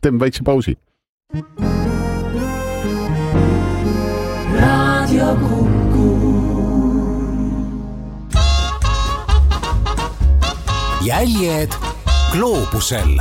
teeme väikse pausi. Radio Kuku. Jäljed gloobusel.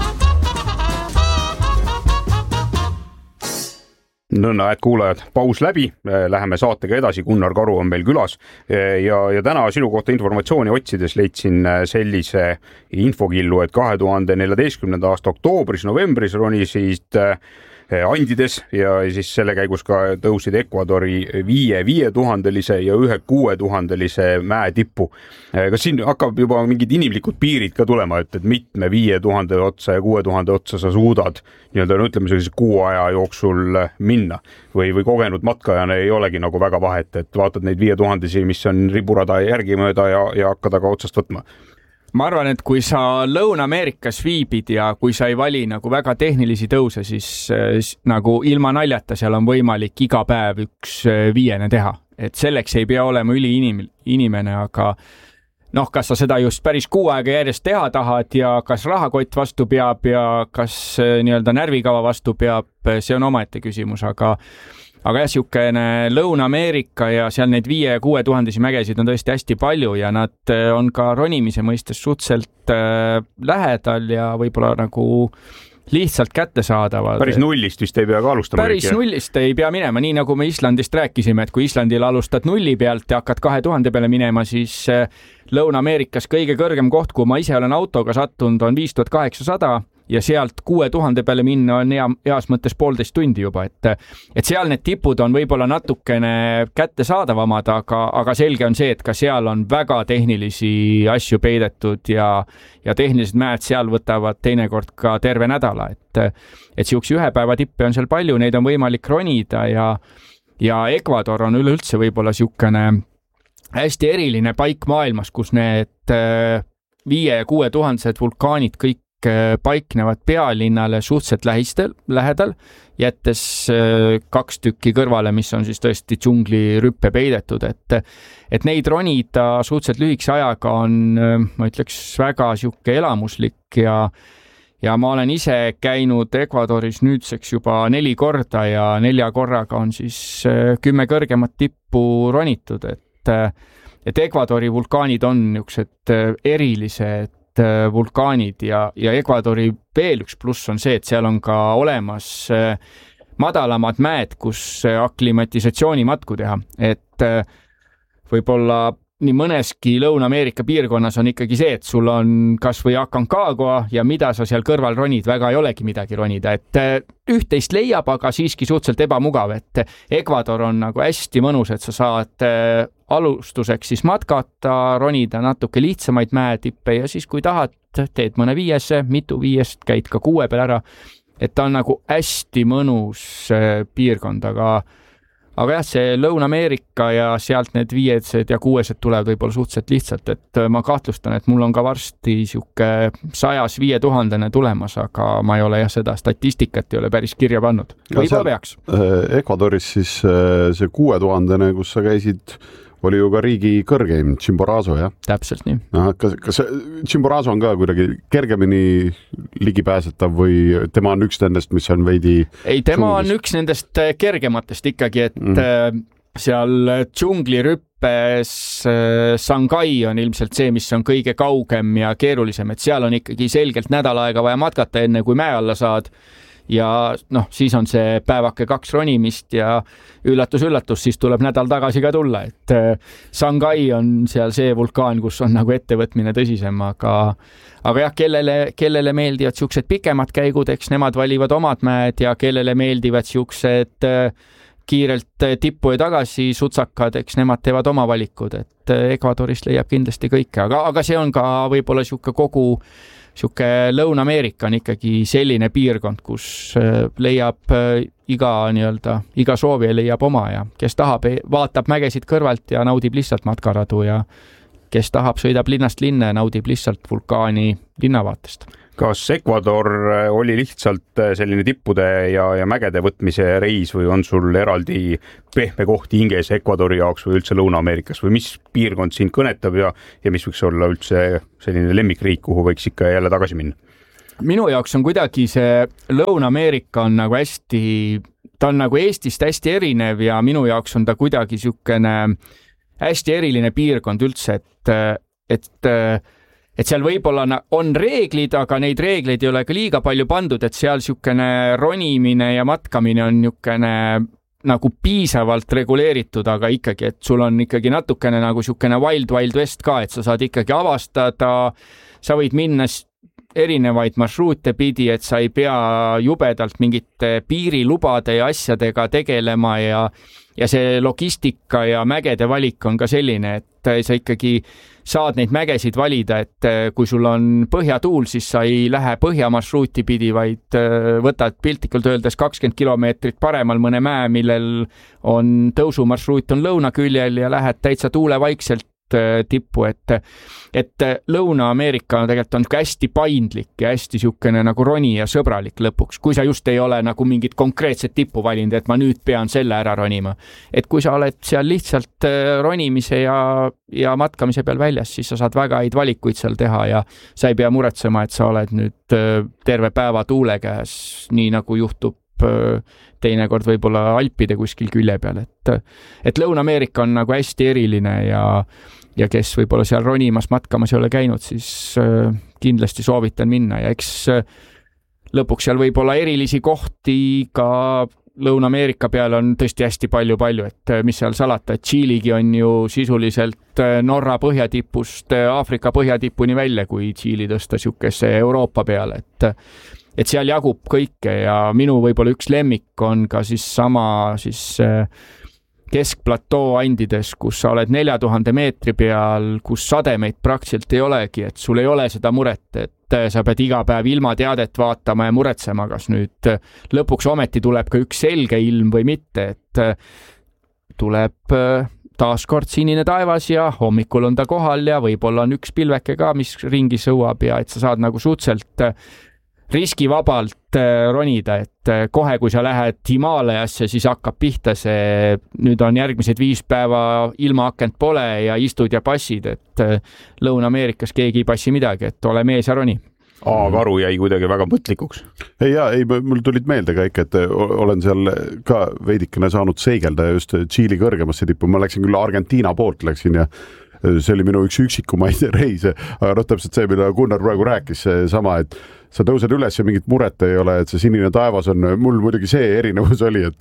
Nõnda, et kuulajad, paus läbi, läheme saatega edasi, Gunnar Karu on meil külas ja täna sinu kohta informatsiooni otsides leidsin sellise infokillu, et 2014. aasta oktoobris-novembris ronisid Andides ja siis selle käigus ka tõusid Ecuadori 5000 ja 6000 mäe tippu. Kas siin hakkab juba mingid inimlikud piirid ka tulema, et mitme 5000 otsa ja 6000 otsa sa suudad ütleme sellise kuu aja jooksul minna või kogenud matkajana ei olegi nagu väga vahet, et vaatad neid 5000, mis on riburada järgi mööda ja hakkad aga otsast võtma? Ma arvan, et kui sa Lõuna-Ameerikas viibid ja kui sa ei vali nagu väga tehnilisi tõuse, siis nagu ilma naljata seal on võimalik iga päev üks 5 teha. Et selleks ei pea olema üliinimene, aga kas sa seda just päris kuu aega järjest teha tahad ja kas rahakott vastu peab ja kas närvikava vastu peab, see on omaette küsimus, aga jah, siukene Lõuna-Ameerika ja seal neid 5-6 mägesid on tõesti hästi palju ja nad on ka ronimise mõistes suhteliselt lähedal ja võib-olla nagu lihtsalt kättesaadavad. Päris nullist vist ei pea ka alustama. Päris nullist ei pea minema, nii nagu me Islandist rääkisime, et kui Islandil alustad nulli pealt ja hakkad 2000 peale minema, siis Lõuna-Ameerikas kõige kõrgem koht, kui ma ise olen autoga sattunud, on 5800 ja sealt 6000 peale minna on heas mõttes 1,5 tundi juba, et seal need tipud on võib-olla natukene kättesaadavamad, aga selge on see, et ka seal on väga tehnilisi asju peidetud ja tehnilised mäed seal võtavad teinekord ka terve nädala, et siukse 1 päeva tippe on seal palju, neid on võimalik ronida ja Ecuador on üleüldse võib-olla siukene hästi eriline paik maailmas, kus need 5-6000 vulkaanid kõik paiknevad pealinnale suhteliselt lähedal, jättes 2 tükki kõrvale, mis on siis tõesti džunglirüppe peidetud, et neid ronida suhteliselt lühikese ajaga on, ma ütleks, väga siuke elamuslik ja ma olen ise käinud Ecuadoris nüüdseks juba 4 korda ja 4 korraga on siis 10 kõrgemat tippu ronitud, et Ecuadori vulkaanid on niisugused erilised vulkaanid ja Ecuadori veel üks pluss on see, et seal on ka olemas madalamad mäed, kus aklimatisatsioonimatku teha, et võib-olla nii mõneski Lõuna-Ameerika piirkonnas on ikkagi see, et sul on kas või Aconcagua ja mida sa seal kõrval ronid, väga ei olegi midagi ronida, et üht-teist leiab, aga siiski suhteliselt ebamugav, et Ecuador on nagu hästi mõnus, et sa saad alustuseks siis matkata, ronida natuke lihtsamaid mäetippe ja siis kui tahad, teed mõne 5, mitu 5, käid ka 6 peal ära, et ta on nagu hästi mõnus piirkond, aga jah, see Lõuna-Ameerika ja sealt need 5 ja 6 tulevad võib-olla suhteliselt lihtsalt, et ma kahtlustan, et mul on ka varsti siuke 100-5000 tulemas, aga ma ei ole seda statistikat ei ole päris kirja pannud. Võib-olla peaks. Ecuadoris siis see 6000, kus sa käisid, oli ju ka riigi kõrgeim Chimborazo, jah? Täpselt nii. Kas Chimborazo on ka kuidagi kergemini ligipääsetav või tema on üks nendest, mis on veidi... Ei, tema on üks nendest kergematest ikkagi, et seal džunglirüppes Sangai on ilmselt see, mis on kõige kaugem ja keerulisem, et seal on ikkagi selgelt nädal aega vaja matkata enne, kui mäe alla saad. Ja siis on see päevake 2 ronimist ja üllatus, siis tuleb nädal tagasi ka tulla, et Sangai on seal see vulkaan, kus on nagu ettevõtmine tõsisem, aga jah, kellele meeldivad siuksed pikemad käigud, eks nemad valivad omad mäed ja kellele meeldivad siuksed kiirelt tippu ja tagasi sutsakad, eks nemad teevad oma valikud, et Ecuadorist leiab kindlasti kõike, aga see on ka võib-olla siuke Lõuna-Ameerika on ikkagi selline piirkond, kus leiab iga soovija leiab oma ja kes tahab, vaatab mägesid kõrvalt ja naudib lihtsalt matkaradu ja kes tahab, sõidab linnast linna ja naudib lihtsalt vulkaani linnavaatest. Kas Ecuador oli lihtsalt selline tippude ja mägede võtmise reis või on sul eraldi pehme koht hinges Ecuadori jaoks või üldse Lõuna-Ameerikas või mis piirkond sind kõnetab ja mis võiks olla üldse selline lemmikriik, kuhu võiks ikka jälle tagasi minna? minu jaoks on kuidagi see Lõuna-Ameerika on nagu ta on nagu Eestist hästi erinev ja minu jaoks on ta kuidagi siukene hästi eriline piirkond üldse, et seal võib-olla on reeglid, aga neid reegleid ei ole ka liiga palju pandud, et seal siukene ronimine ja matkamine on niukene nagu piisavalt reguleeritud, aga ikkagi, et sul on ikkagi natukene nagu siukene Wild West ka, et sa saad ikkagi avastada, sa võid minna erinevaid marsruute pidi, et sa ei pea jubedalt mingite piirilubade ja asjadega tegelema ja see logistika ja mägede valik on ka selline, et sa ikkagi saad neid mägesid valida, et kui sul on põhjatuul, siis sa ei lähe põhjamarsruuti pidi, vaid võtad piltlikult öeldes 20 kilomeetrit paremal mõne mäe, millel on tõusumarsruut on lõunaküljel ja lähed täitsa tuulevaikselt tippu, et Lõuna-Ameerika tegelikult on hästi paindlik ja hästi siukene nagu roni ja sõbralik lõpuks, kui sa just ei ole nagu mingit konkreetset tippu valinud, et ma nüüd pean selle ära ronima. Et kui sa oled seal lihtsalt ronimise ja matkamise peal väljas, siis sa saad väga häid valikuid seal teha ja sa ei pea muretsema, et sa oled nüüd terve päeva tuule käes, nii nagu juhtub teinekord võib-olla Alpide kuskil külje peal, et Lõuna-Ameerika on nagu hästi eriline ja kes võib-olla seal ronimas, matkamas ei ole käinud, siis kindlasti soovitan minna ja eks lõpuks seal võib-olla erilisi kohti ka Lõuna-Ameerika peal on tõesti hästi palju, et mis seal salata, et Tšiiligi on ju sisuliselt Norra põhjatipust Aafrika põhjatipuni välja, kui Tšiili tõsta siukese Euroopa peale, et seal jagub kõike ja minu võib-olla üks lemmik on ka siis sama keskplatoo Andides, kus sa oled 4000 meetri peal, kus sademeid praktiliselt ei olegi, et sul ei ole seda muret, et sa pead iga päev ilmateadet vaatama ja muretsema, kas nüüd lõpuks ometi tuleb ka üks selge ilm või mitte, et tuleb taaskord sinine taevas ja hommikul on ta kohal ja võib-olla on üks pilveke ka, mis ringi sõuab ja et sa saad nagu suhteliselt riskivabalt ronida, et kohe, kui sa lähed Himaalajasse, siis hakkab pihta see, nüüd on järgmised 5 päeva ilmaakent pole ja istud ja passid, et Lõuna-Ameerikas keegi ei passi midagi, et ole mees ja roni. Karu jäi kuidagi väga mõtlikuks. Mul tulid meelde ka ikka, et olen seal ka veidikene saanud seigelda just Tšiili kõrgemasse tippu. Ma läksin küll Argentiina poolt läksin ja see oli minu üks üksikumaid reise, aga täpselt see, mida Gunnar praegu rääkis, see sama, et sa tõused üles ja mingit muret ei ole, et see sinine taevas on, mul muidugi see erinevus oli, et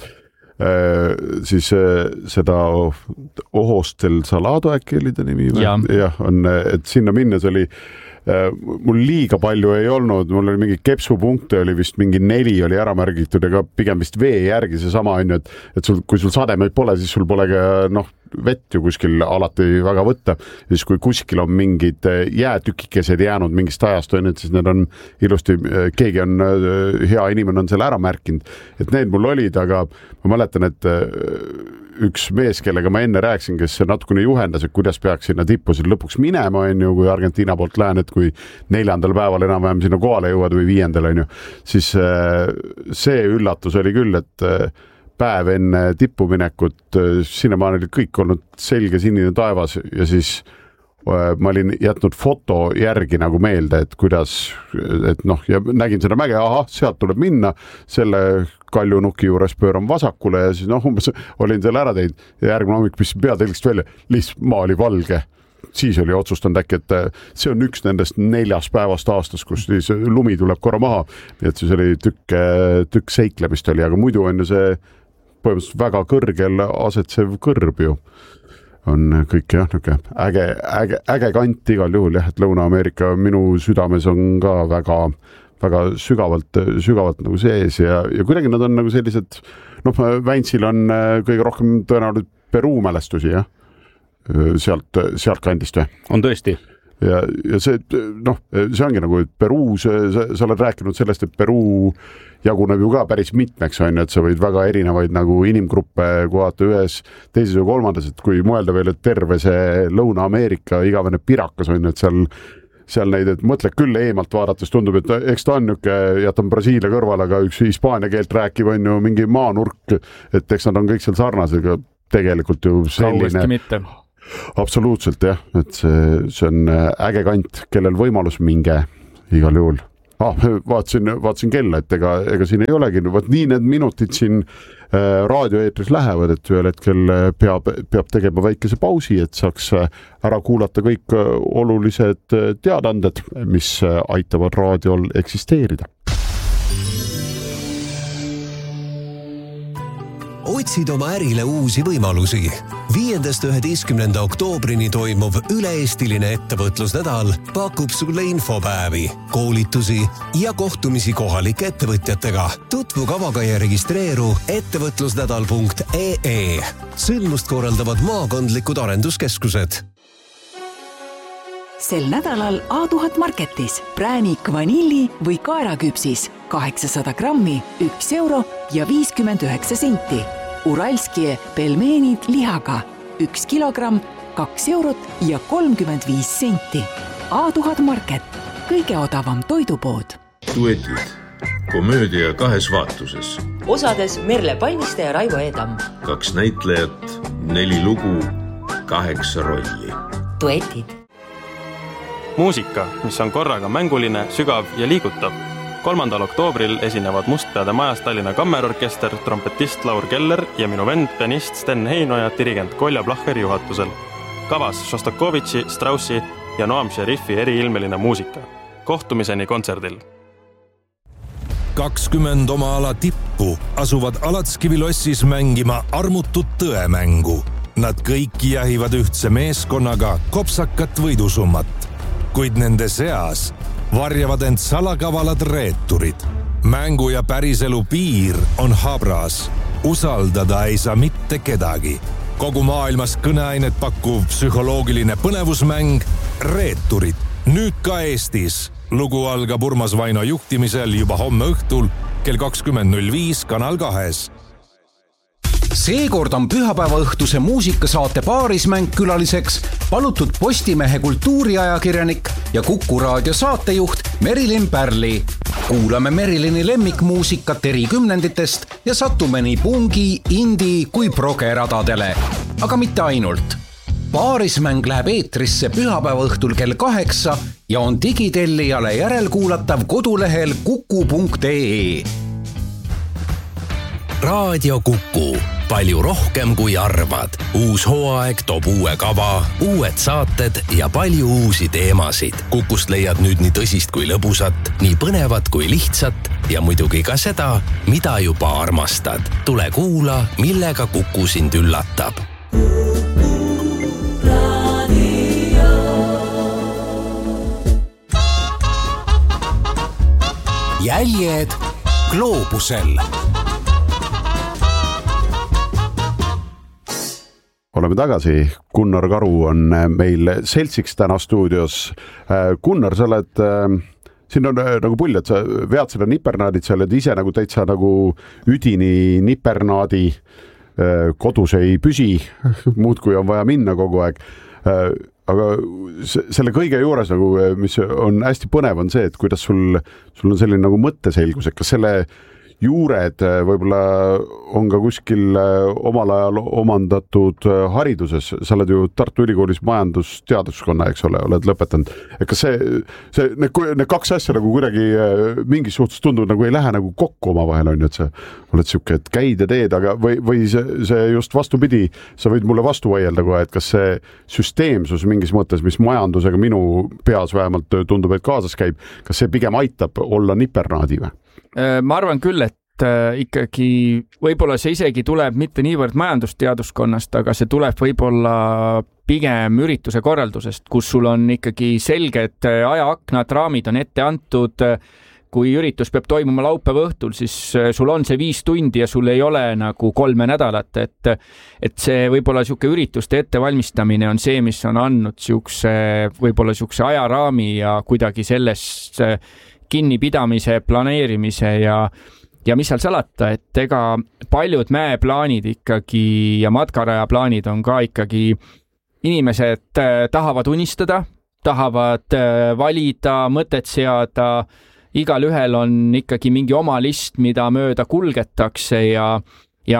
siis seda Ohostel Salado äkki oli ta nimi või? Jah, on, et sinna minnes oli mul liiga palju ei olnud, mul oli mingi kepsupunkte oli vist mingi 4 oli ära märgitud ja ka pigem vist vee järgi seesama on ju, et kui sul sademeid pole, siis sul pole ka vett ju kuskil alati väga võtta. Siis kui kuskil on mingid jäätükikesed jäänud mingist ajast on, et siis need on ilusti, keegi on hea inimene on selle ära märkinud, et need mul olid, aga ma mäletan, et üks mees, kellega ma enne rääkisin, kes natukene juhendas, et kuidas peaks sinna tippusid lõpuks minema, on ju, kui Argentiina poolt lähen, et kui 4. päeval enam-vähem sinna kohale jõuad või 5. on ju, siis see üllatus oli küll, et päev enne tippuminekut, sinna ma olin kõik olnud selge sinine taevas ja siis ma olin jätnud foto järgi nagu meelde, et kuidas, et ja nägin seda mäge, sealt tuleb minna, selle kaljunuki juures pööran vasakule ja siis umbes olin selle ära teinud ja järgmine hommik pistsin peatelgist välja, lihtsalt maa oli valge. Siis oli otsustanud äkki, et see on üks nendest 4 päevast aastas, kus siis lumi tuleb korra maha, nii et siis oli tükk seiklemist oli, aga muidu on ju see põhimõtteliselt väga kõrgel asetsev kõrb ju. On kõik äge kant igal juhul jah, et Lõuna-Ameerika minu südames on ka väga sügavalt nagu sees ja kuidagi nad on nagu sellised, Väntsil on kõige rohkem tõenäoliselt Peruu mälestusi jah, sealt kandist või? On tõesti. Ja see, see ongi nagu, et Peruus, sa oled rääkinud sellest, et Peruu jaguneb ju ka päris mitmeks, on, et sa võid väga erinevaid nagu inimgruppe kohata ühes, teises või kolmandas, et kui mõelda veel, et terve see Lõuna-Ameerika igavene pirakas on, et seal neid, et mõtled küll eemalt vaadates, tundub, et eks ta on niisugune, jätan Brasiilia kõrval, aga üks hispaania keelt rääkib on ju mingi maanurk, et eks nad on kõik seal sarnased, aga tegelikult ju selline... Absoluutselt jah, et see on äge kant, kellel võimalus minge igal juhul. Vaatasin kella, et ega siin ei olegi, vaat nii need minutid siin raadioeetris lähevad, et ühel hetkel peab tegema väikese pausi, et saaks ära kuulata kõik olulised teadanded, mis aitavad raadiol eksisteerida. Otsid oma ärile uusi võimalusi. 5.–11. oktoobrini toimuv üle-eestiline ettevõtlusnädal pakub sulle infopäevi, koolitusi ja kohtumisi kohalike ettevõtjatega. Tutvu kavaga ja registreeru ettevõtlusnädal.ee. Sündmust korraldavad maakondlikud arenduskeskused. Sel nädalal A1000 Marketis präänik vanilli või kaeraküpsis 800 grammi 1 euro ja 59 senti. Uralskie pelmeenid lihaga 1 kilogramm 2 eurot ja 35 senti. A1000 Market, kõige odavam toidupood. Duetid. Komöödia 2 vaatuses. Osades Merle Palmiste ja Raivo Eedam. 2 näitlejat, 4 lugu, 8 rolli. Duetid. Muusika, mis on korraga mänguline, sügav ja liigutav. 3. oktoobril esinevad Mustpeade majas Tallinna Kammerorkester, trompetist Laur Keller ja minu vend, pianist Sten Heinoja, dirigent Kolja Plahheri juhatusel. Kavas Šostakovitši, Straussi ja Noam Šerifi eriilmeline muusika. Kohtumiseni kontserdil. 20 oma ala tippu asuvad Alatskivi lossis mängima armutut tõemängu. Nad kõik jahivad ühtse meeskonnaga kopsakat võidusummat, kuid nende seas varjavad end salakavalad reeturid. Mängu ja päriselu piir on habras. Usaldada ei saa mitte kedagi. Kogu maailmas kõneainet pakkuv psühholoogiline põnevusmäng Reeturid. Nüüd ka Eestis. Lugu algab Urmas Vaino juhtimisel juba homme õhtul kell 20.05 Kanal 2. Seekord on pühapäeva õhtuse muusikasaate Paarismäng külaliseks palutud Postimehe kultuuriajakirjanik ja Kuku raadio saatejuht Merilin Pärli. Kuulame Merilini lemmikmuusikat eri kümnenditest ja satume nii pungi, indi kui progeradadele. Aga mitte ainult. Paarismäng läheb eetrisse pühapäeva õhtul kell 8 ja on digitellijale järelkuulatav kodulehel kuku.ee. Raadio Kuku. Palju rohkem kui arvad. Uus hooaeg toob uue kava, uued saated ja palju uusi teemasid. Kukust leiad nüüd nii tõsist kui lõbusat, nii põnevat kui lihtsat ja muidugi ka seda, mida juba armastad. Tule kuula, millega Kuku sind üllatab. Jäljed gloobusel. Oleme tagasi. Gunnar Karu on meil seltsiks täna stuudios. Gunnar, sa oled, siin on nagu pull, et sa vead seda nipernaadit, sa oled ise nagu täitsa nagu üdini nipernaadi, kodus ei püsi, muud kui on vaja minna kogu aeg. Aga selle kõige juures, nagu, mis on hästi põnev, on see, et kuidas sul on selline nagu mõtteselgus, et kas selle juured võib-olla on ka kuskil omal ajal omandatud hariduses. Sa oled ju Tartu Ülikoolis majandusteaduskonna, eks ole, oled lõpetanud. Kas need 2 asja nagu kuidagi mingis suhtes tunduvad nagu ei lähe nagu kokku oma vahel, on ju, et sa oled siuke, et käid ja teed, aga või see just vastupidi, sa võid mulle vastu vaielda kohe, et kas see süsteemsus mingis mõttes, mis majandusega minu peas vähemalt tundub, et kaasas käib, kas see pigem aitab olla nipernaadi või? Ma arvan küll, et ikkagi võib-olla see isegi tuleb mitte niivõrd majandusteaduskonnast, aga see tuleb võib-olla pigem ürituse korraldusest, kus sul on ikkagi selged ajaaknad, raamid on ette antud. Kui üritus peab toimuma laupäeva õhtul, siis sul on see 5 tundi ja sul ei ole nagu 3 nädalat, et see võib-olla siuke ürituste ettevalmistamine on see, mis on andnud võib-olla siukse ajaraami ja kuidagi sellest kinnipidamise, planeerimise ja mis seal salata, et ega paljud mäeplaanid ikkagi ja matkarajaplaanid on ka ikkagi inimesed tahavad unistada, tahavad valida, mõtet seada, igal ühel on ikkagi mingi oma list, mida mööda kulgetakse ja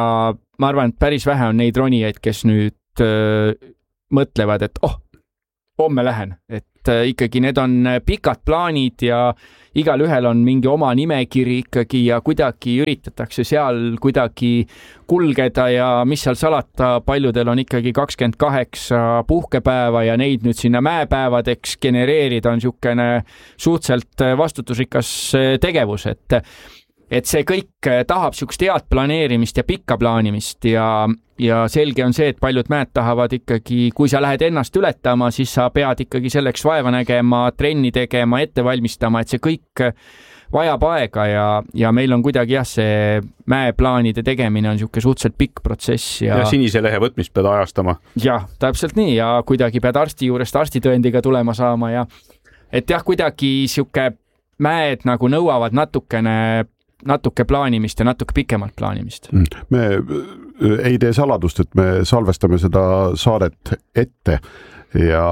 ma arvan, et päris vähe on neid ronijaid, kes nüüd mõtlevad, et homme lähen, et ikkagi need on pikad plaanid ja igal ühel on mingi oma nimekiri ikkagi ja kuidagi üritatakse seal kuidagi kulgeda ja mis seal salata, paljudel on ikkagi 28 puhkepäeva ja neid nüüd sinna mäepäevadeks genereerida on niisugune suhteliselt vastutusrikas tegevus, et see kõik tahab niisugust head planeerimist ja pikka plaanimist ja selge on see, et paljud mäed tahavad ikkagi, kui sa lähed ennast ületama, siis sa pead ikkagi selleks vaeva nägema, trenni tegema, ette valmistama, et see kõik vajab aega ja meil on kuidagi see mäeplaanide tegemine on niisugune suhteliselt pikk protsess. Ja sinise lehe võtmist pead ajastama. Jah, täpselt nii ja kuidagi pead arsti juurest arstitõendiga tulema saama ja et jah, kuidagi niisugune mäed nagu nõuavad natuke plaanimist ja natuke pikemalt plaanimist. Me ei tee saladust, et me salvestame seda saadet ette ja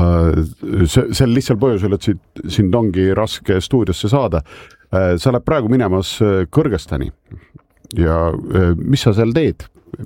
sel lihtsal põhjusel, et sind ongi raske stuudiosse saada. Sa oled praegu minemas Kõrgõzstani ja mis sa seal teed?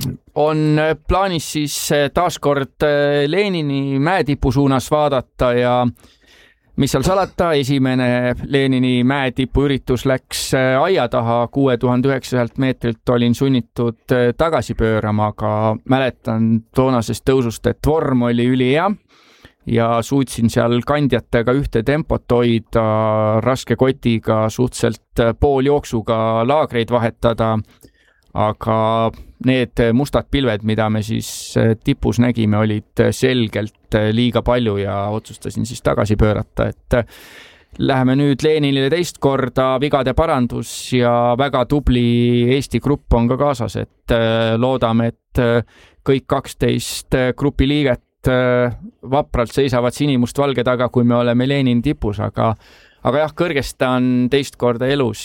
On plaanis siis taaskord Lenini mäetipu suunas vaadata ja mis seal salata, esimene Lenini mäetipu üritus läks aia taha, 6900 meetrilt olin sunnitud tagasi pöörama, aga mäletan toonasest tõusust, et vorm oli ülihea ja suutsin seal kandjatega ühte tempot hoida, raske kotiga suhteliselt pooljooksuga laagreid vahetada, aga need mustad pilved, mida me siis tipus nägime, olid selgelt liiga palju ja otsustasin siis tagasi pöörata, et läheme nüüd Leninile teist korda, vigade parandus ja väga tubli Eesti grupp on ka kaasas, et loodame, et kõik 12 grupi liiget vapralt seisavad sinimustvalge taga, kui me oleme Lenini tipus, aga jah, Kõrgõzstan teist korda elus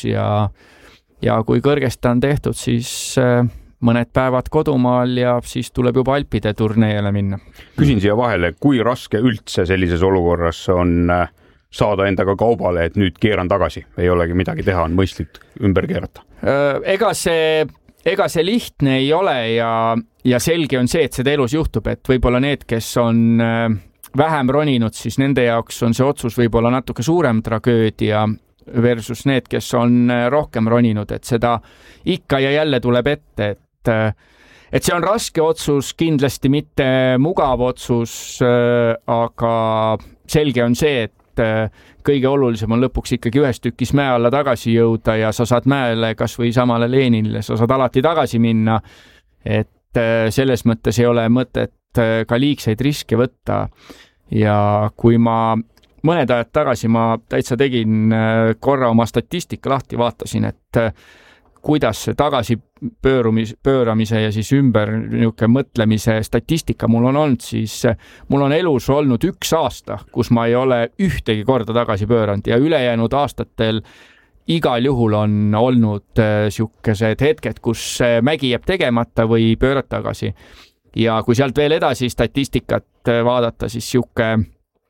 ja kui Kõrgõzstan tehtud, siis mõned päevad kodumaal ja siis tuleb juba Alpide turneele minna. Küsin siia vahele, kui raske üldse sellises olukorras on saada endaga kaubale, et nüüd keeran tagasi, ei olegi midagi teha, on mõistlik ümber keerata? Ega see lihtne ei ole ja selge on see, et seda elus juhtub, et võib-olla need, kes on vähem roninud, siis nende jaoks on see otsus võib-olla natuke suurem tragöödia versus need, kes on rohkem roninud, et seda ikka ja jälle tuleb ette, et see on raske otsus, kindlasti mitte mugav otsus, aga selge on see, et kõige olulisem on lõpuks ikkagi ühes tükis mäe alla tagasi jõuda ja sa saad mäele kas või samale Leninile, sa saad alati tagasi minna, et selles mõttes ei ole mõtet ka liigseid riske võtta ja kui mõned ajad tagasi ma täitsa tegin korra oma statistika lahti, vaatasin, et kuidas see tagasi pööramise ja siis ümber mõtlemise statistika mul on olnud, siis mul on elus olnud 1 aasta, kus ma ei ole ühtegi korda tagasi pööranud ja ülejäänud aastatel igal juhul on olnud siukesed hetked, kus mägi jääb tegemata või pöörad tagasi. Ja kui sealt veel edasi statistikat vaadata, siis siuke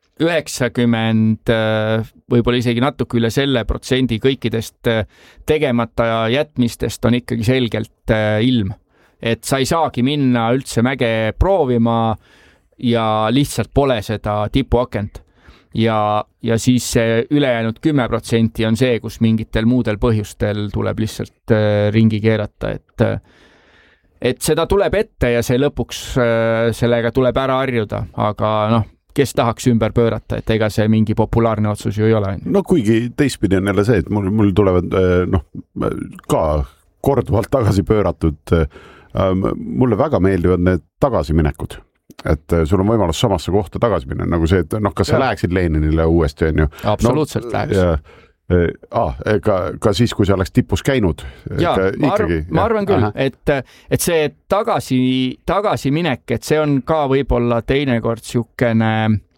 90, võib-olla isegi natuke üle selle protsendi kõikidest tegemata jätmistest on ikkagi selgelt ilm. Et sa ei saagi minna üldse mäge proovima ja lihtsalt pole seda tipuakent. Ja siis see ülejäänud 10% on see, kus mingitel muudel põhjustel tuleb lihtsalt ringi keerata, et seda tuleb ette ja see lõpuks sellega tuleb ära harjuda, aga kes tahaks ümber pöörata, et ega see mingi populaarne otsus ju ei ole. No kuigi teistpidi on jälle see, et mul tulevad ka korduvalt tagasi pööratud. Mulle väga meeldivad need tagasiminekud, et sul on võimalus samasse kohta tagasi minna, nagu see, et kas sa läheksid Leninile uuesti, on ju? Absoluutselt läheks. Ka siis, kui sa oleks tipus käinud. Ma arvan küll, et see tagasiminek, et see on ka võib-olla teinekord siukene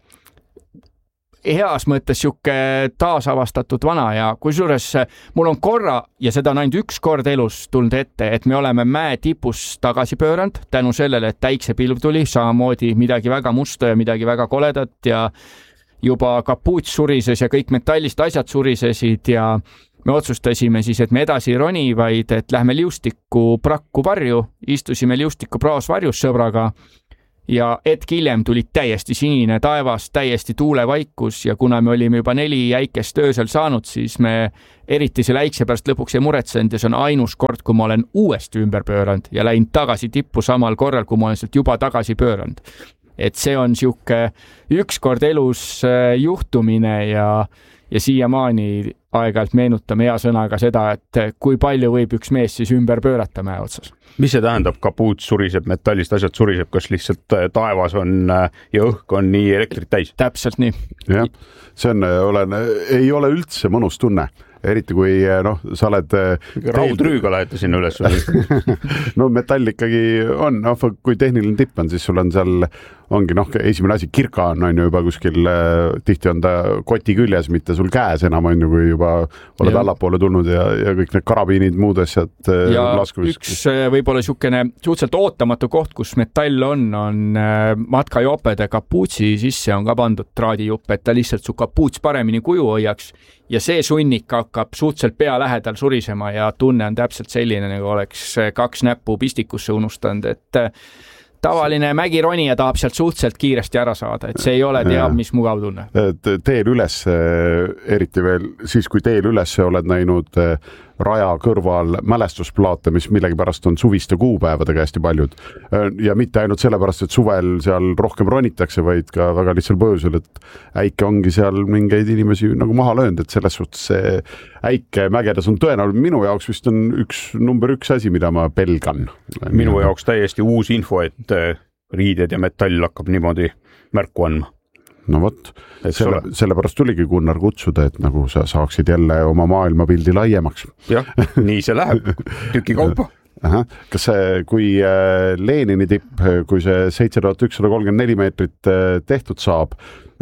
heas mõttes siuke taasavastatud vana ja kusjuures mul on korra ja seda on ainult 1 kord elus tulnud ette, et me oleme mäe tipus tagasi pööranud tänu sellele, et päiksepilv tuli, samamoodi midagi väga musta ja midagi väga koledat ja juba kapuut surises ja kõik metallist asjad surisesid ja me otsustasime siis, et me edasi ei roni, vaid et lähme liustiku prakku varju, istusime liustiku praos varjus sõbraga ja hetk hiljem tuli täiesti sinine taevas, täiesti tuulevaikus ja kuna me olime juba 4 äikest öösel saanud, siis me eriti selle äikse pärast lõpuks ei muretsenud ja see on ainus kord, kui ma olen uuesti ümber pööranud ja läinud tagasi tippu samal korral, kui ma olen sealt juba tagasi pööranud. Et see on siuke ükskord elus juhtumine ja siiamaani aeg-ajalt meenutame hea sõnaga seda, et kui palju võib üks mees siis ümber pöörata mäe otsas. Mis see tähendab, kapuut suriseb, metallist asjad suriseb, kas lihtsalt taevas on ja õhk on nii elektrit täis? Täpselt nii. Jah, see ei ole üldse mõnus tunne. Eriti kui sa oled raudrüüga lähete sinna üles no metall ikkagi on, kui tehniline tipp on, siis sul on seal ongi esimene asi, kirka on juba kuskil, tihti on ta koti küljes, mitte sul käes enam on ju, kui juba oled allapoole tulnud ja kõik need karabiinid, muud asjad ja üks võib-olla siukene suhteliselt ootamatu koht, kus metall on matkajopede kapuutsi sisse on ka pandud traadijupp, et ta lihtsalt su kapuuts paremini kuju hoiaks ja see sunnik hakkab suhteliselt pea lähedal surisema ja tunne on täpselt selline, nagu oleks 2 näppu pistikusse unustanud, et tavaline mägironija tahab sealt suhteliselt kiiresti ära saada, et see ei ole teab, mis mugav tunne. Teel üles, eriti veel siis, kui teel üles oled näinud raja kõrval mälestusplaate, mis millegipärast on suviste kuupäevadega hästi paljud. Ja mitte ainult sellepärast, et suvel seal rohkem ronitakse, vaid ka väga lihtsal põhjusel, et äike ongi seal mingeid inimesi nagu maha löönud, et selles suhtes see äike mägedes on tõenäoliselt minu jaoks vist on number 1 asi, mida ma pelgan. Minu jaoks täiesti uus info, et riided ja metall hakkab niimoodi märku andma. No võt, sellepärast tuligi Gunnar kutsuda, et nagu sa saaksid jälle oma maailmapildi laiemaks. Jah, nii see läheb, tüki kaupa. Kas see, kui Lenini tipp, kui see 7134 meetrit tehtud saab,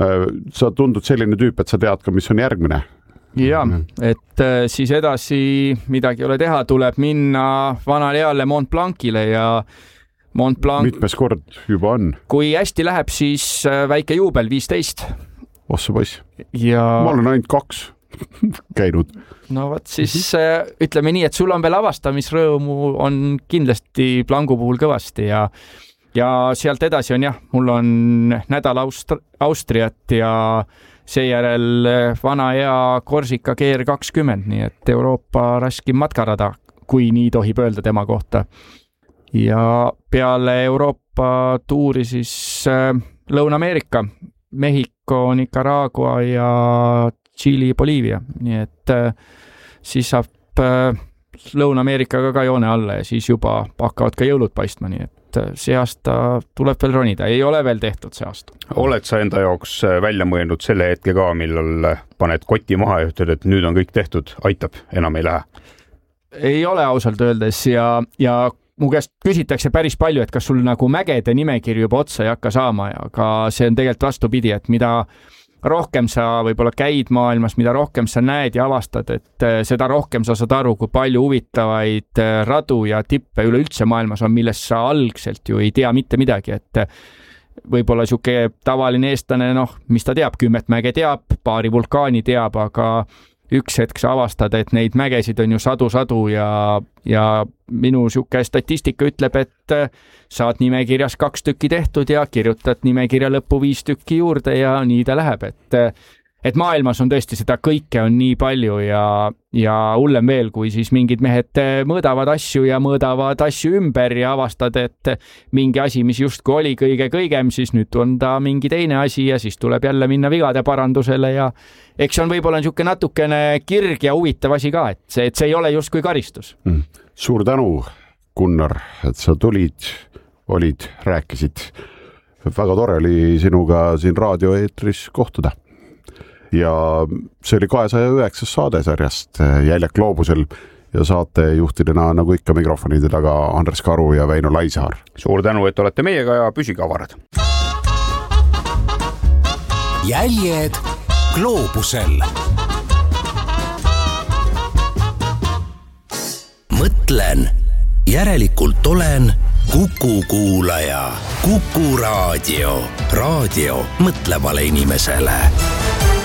sa tundud selline tüüp, et sa tead ka, mis on järgmine? Ja, et siis edasi midagi ei ole teha, tuleb minna vanale eale Mont Blancile ja Mont Blanc. Mitmes kord juba on? Kui hästi läheb, siis väike juubel 15. Ossa poiss. Ja ma olen ainult 2 käinud. No võt, siis ütleme nii, et sul on veel avastamisrõõmu on kindlasti Blancu puhul kõvasti ja sealt edasi on mul on nädal Austriat ja seejärel vana hea Korsika GR20, nii et Euroopa raskim matkarada, kui nii tohib öelda tema kohta. Ja peale Euroopa tuuri siis Lõuna-Ameerika, Mehhiko, Nicaragua ja Tšiili, Boliivia. Nii et siis saab Lõuna-Ameerikaga ka joone alla ja siis juba hakkavad ka jõulud paistma, nii et see aasta tuleb veel ronida. Ei ole veel tehtud see aasta. Oled sa enda jaoks välja mõelnud selle hetke ka, millal paned koti maha ja ütled, et nüüd on kõik tehtud, aitab, enam ei lähe? Ei ole ausalt öeldes ja mu käest küsitakse päris palju, et kas sul nagu mägede nimekiri juba otsa ei hakka saama, aga see on tegelikult vastupidi, et mida rohkem sa võib-olla käid maailmas, mida rohkem sa näed ja avastad, et seda rohkem sa saad aru, kui palju huvitavaid radu ja tippe üleüldse maailmas on, millest sa algselt ju ei tea mitte midagi, et võib-olla siuke tavaline eestlane, mis ta teab, 10 mäge teab, paari vulkaani teab, aga üks hetk sa avastad, et neid mägesid on ju sadu ja minu siuke statistika ütleb, et saad nimekirjas 2 tükki tehtud ja kirjutad nimekirja lõppu 5 tükki juurde ja nii ta läheb, et maailmas on tõesti seda kõike on nii palju ja hullem veel, kui siis mingid mehed mõõdavad asju ümber ja avastad, et mingi asi, mis justkui oli kõigem, siis nüüd on ta mingi teine asi ja siis tuleb jälle minna vigade parandusele ja eks on võib-olla niisugune natukene kirg ja huvitav asi ka, et see ei ole justkui karistus. Suur tänu, Gunnar, et sa tulid, rääkisid. Väga tore oli sinuga siin raadioeetris kohtuda. Ja see oli 209 saade sarjast Jäljak gloobusel ja saatejuhtidena nagu ikka mikrofonide taga Andres Karu ja Väino Laisaar. Suur tänu, et olete meiega ja püsige avarad. Jäljed gloobusel. Mõtlen, järelikult olen Kuku kuulaja. Kuku raadio. Raadio mõtlevale inimesele.